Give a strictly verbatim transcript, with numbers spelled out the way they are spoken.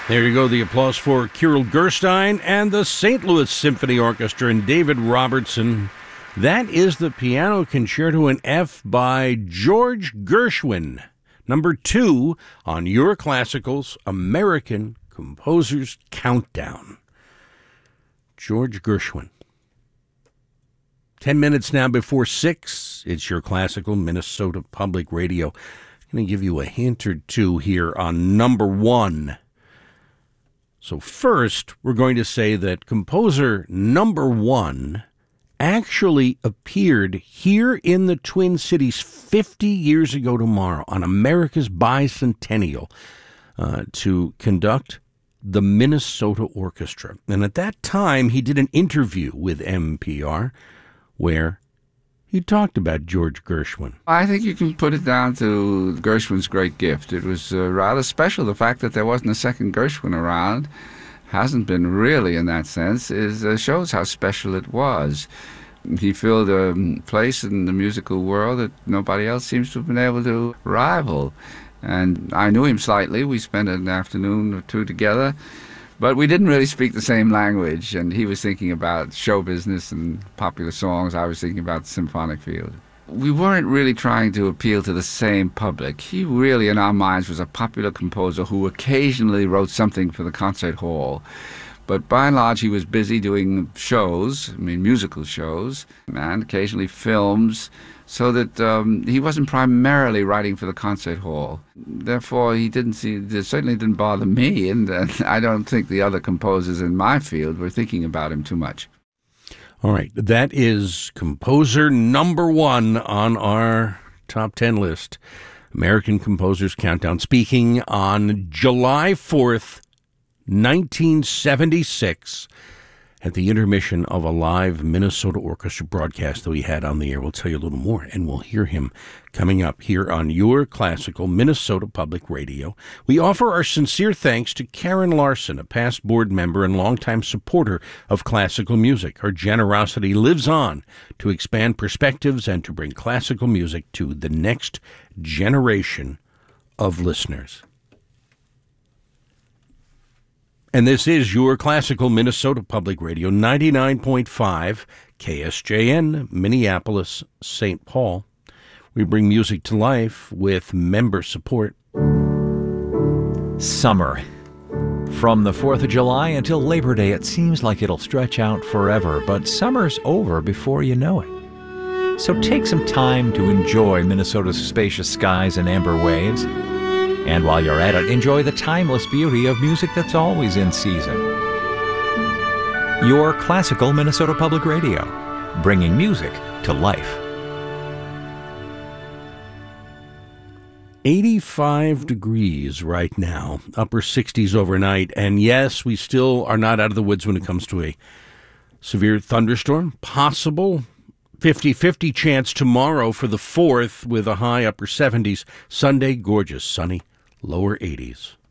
There you go, the applause for Kirill Gerstein and the Saint Louis Symphony Orchestra and David Robertson. That is the Piano Concerto in F by George Gershwin, number two on Your Classical's American Composers Countdown. George Gershwin. Ten minutes now before six. It's Your Classical Minnesota Public Radio. I'm going to give you a hint or two here on number one. So first, we're going to say that composer number one actually appeared here in the Twin Cities fifty years ago tomorrow on America's Bicentennial uh, to conduct the Minnesota Orchestra. And at that time, he did an interview with M P R where he talked about George Gershwin. I think you can put it down to Gershwin's great gift. It was uh, rather special. The fact that there wasn't a second Gershwin around, hasn't been really in that sense, is uh, shows how special it was. He filled a place in the musical world that nobody else seems to have been able to rival. And I knew him slightly. We spent an afternoon or two together. But we didn't really speak the same language, and he was thinking about show business and popular songs. I was thinking about the symphonic field. We weren't really trying to appeal to the same public. He really, in our minds, was a popular composer who occasionally wrote something for the concert hall. But by and large, he was busy doing shows, I mean musical shows, and occasionally films, so that um, he wasn't primarily writing for the concert hall. Therefore, he didn't see, it certainly didn't bother me, and uh, I don't think the other composers in my field were thinking about him too much. All right, that is composer number one on our top ten list, American Composers Countdown, speaking on July fourth, nineteen seventy-six, at the intermission of a live Minnesota Orchestra broadcast that we had on the air. We'll tell you a little more, and we'll hear him coming up here on Your Classical Minnesota Public Radio. We offer our sincere thanks to Karen Larson, a past board member and longtime supporter of classical music. Her generosity lives on to expand perspectives and to bring classical music to the next generation of listeners. And this is Your Classical Minnesota Public Radio, ninety-nine point five K S J N, Minneapolis, Saint Paul. We bring music to life with member support. Summer. From the fourth of July until Labor Day, it seems like it'll stretch out forever, but summer's over before you know it. So take some time to enjoy Minnesota's spacious skies and amber waves. And while you're at it, enjoy the timeless beauty of music that's always in season. Your Classical Minnesota Public Radio, bringing music to life. eighty-five degrees right now, upper sixties overnight. And yes, we still are not out of the woods when it comes to a severe thunderstorm. Possible fifty-fifty chance tomorrow for the fourth with a high upper seventies. Sunday, gorgeous, sunny, lower eighties.